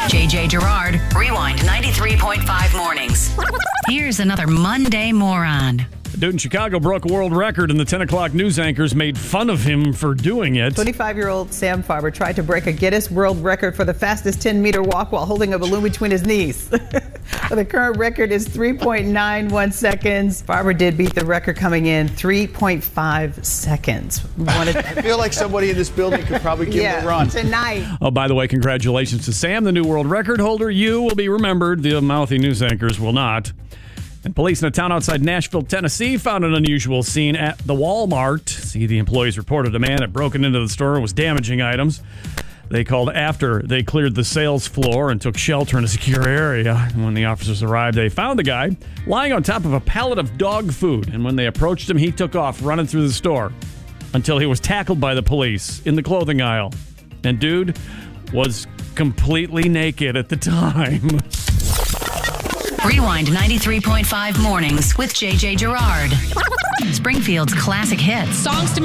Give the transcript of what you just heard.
JJ Gerard, Rewind 93.5 mornings. Here's another Monday moron. A dude in Chicago broke a world record, and the 10 o'clock news anchors made fun of him for doing it. 25-year-old Sam Farber tried to break a Guinness World Record for the fastest 10-meter walk while holding a balloon between his knees. The current record is 3.91 seconds. Farber did beat the record, coming in 3.5 seconds. I feel like somebody in this building could probably give him a run. Tonight. Oh, by the way, congratulations to Sam, the new world record holder. You will be remembered. The mouthy news anchors will not. And police in a town outside Nashville, Tennessee, found an unusual scene at the Walmart. The employees reported a man had broken into the store and was damaging items. They called after they cleared the sales floor and took shelter in a secure area. And when the officers arrived, they found the guy lying on top of a pallet of dog food. And when they approached him, he took off running through the store until he was tackled by the police in the clothing aisle. And dude was completely naked at the time. Rewind 93.5 mornings with JJ Gerard. Springfield's classic hits. Songs to